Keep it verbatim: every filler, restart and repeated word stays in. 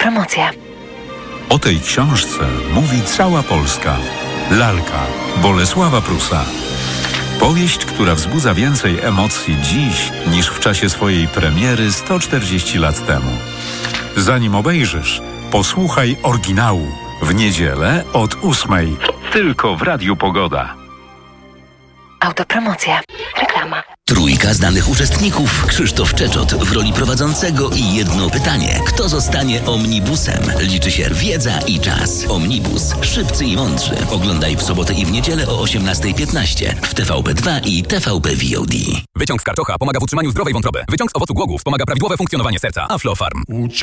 Autopromocja. O tej książce mówi cała Polska. Lalka Bolesława Prusa. Powieść, która wzbudza więcej emocji dziś niż w czasie swojej premiery sto czterdzieści lat temu. Zanim obejrzysz, posłuchaj oryginału w niedzielę od ósmej. Tylko w Radiu Pogoda. Autopromocja. Reklama. Trójka znanych uczestników. Krzysztof Czeczot w roli prowadzącego i jedno pytanie. Kto zostanie omnibusem? Liczy się wiedza i czas. Omnibus. Szybcy i mądrzy. Oglądaj w sobotę i w niedzielę o osiemnasta piętnaście w T V P dwa i T V P V O D. Wyciąg z karczocha pomaga w utrzymaniu zdrowej wątroby. Wyciąg z owocu głogów wspomaga prawidłowe funkcjonowanie serca. Aflofarm.